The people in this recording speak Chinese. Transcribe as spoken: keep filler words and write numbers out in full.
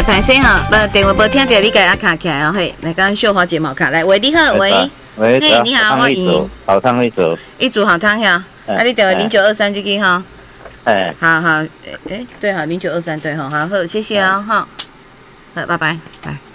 哎，歹势哈，无电话无听到，你家己卡起来哦，嘿，来讲秀华姐毛卡来，喂，你好，喂， 喂， 嘿，你好，我赢， 好汤一组， 一组好汤呀，啊，你电话零九二三这个哈， 哎， 好好，哎哎，对，好零九二三对哈，好，好，谢谢哦，哈，好，拜拜，拜。